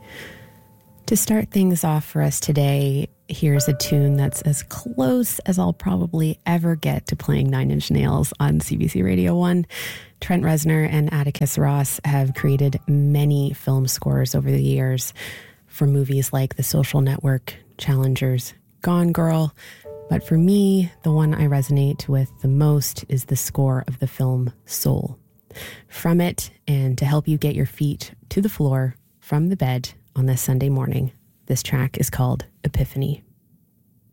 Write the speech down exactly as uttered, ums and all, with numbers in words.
To start things off for us today, here's a tune that's as close as I'll probably ever get to playing Nine Inch Nails on C B C Radio one. Trent Reznor and Atticus Ross have created many film scores over the years for movies like The Social Network, Challengers, Gone Girl. But for me, the one I resonate with the most is the score of the film Soul. From it, and to help you get your feet to the floor from the bed on this Sunday morning, this track is called Epiphany.